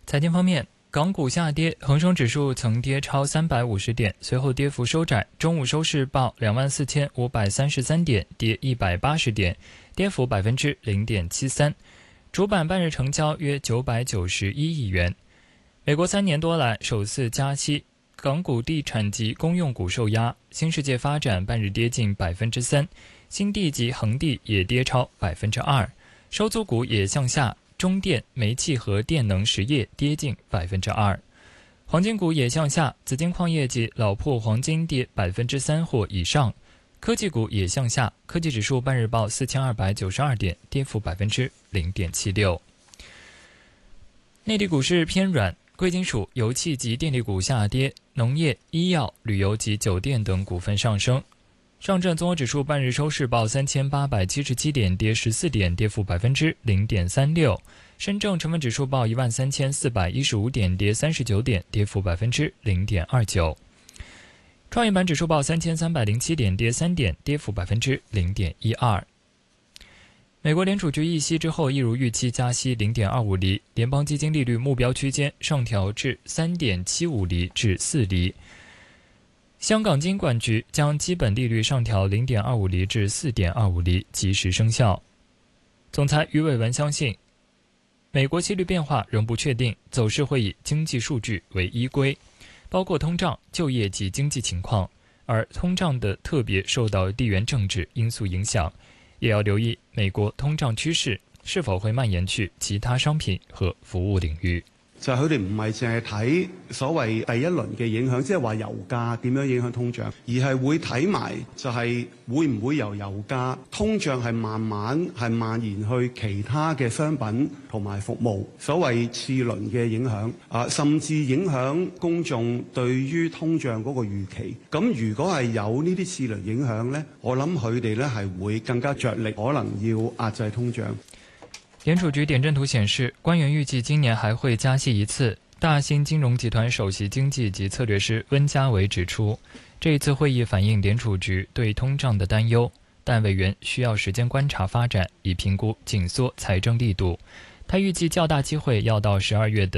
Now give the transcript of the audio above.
财经方面，港股下跌，恒生指数曾跌超350点，随后跌幅收窄，中午收市报24,533点，跌180点，跌幅0.73%。主板半日成交约991亿元。美国3年多来首次加息，港股地产及公用股受压，新世界发展半日跌近3%，新地及恒地也跌超2%，收租股也向下。中电、煤气和电能实业跌近2%，黄金股也向下，紫金矿业及老粕黄金跌3%或以上，科技股也向下，科技指数半日报4292点，跌幅0.76%。内地股市偏软，贵金属、油气及电力股下跌，农业、医药、旅游及酒店等股份上升。上证综合指数半日收市报3877点，跌14点，跌幅0.36%。深证成分指数报13415点，跌39点，跌幅0.29%。创业板指数报3307点，跌3点，跌幅0.12%。美国联储局议息之后，一如预期加息0.25厘，联邦基金利率目标区间上调至3.75厘至4厘。香港金管局将基本利率上调0.25厘至4.25厘，及时生效。总裁余伟文相信，美国息率变化仍不确定，走势会以经济数据为依归，包括通胀、就业及经济情况，而通胀的特别受到地缘政治因素影响，也要留意美國通脹趨勢是否會蔓延去其他商品和服務領域。 就係佢哋唔係淨係睇所謂第一輪嘅影響，即係話油價點樣影響通脹，而係會睇埋就係會唔會由油價通脹係慢慢係蔓延去其他嘅商品同埋服務，所謂次輪嘅影響甚至影響公眾對於通脹嗰個預期。咁如果係有呢啲次輪影響呢，我諗佢哋呢係會更加着力，可能要壓制通脹。 聯儲局點陣圖顯示，官員預計今年還會加息一次。大新金融集團首席經濟及策略師溫家維指出，這一次會議反映聯儲局對通脹的擔憂，但委員需要時間觀察發展，以評估緊縮財政力度。他預計較大機會要到12月的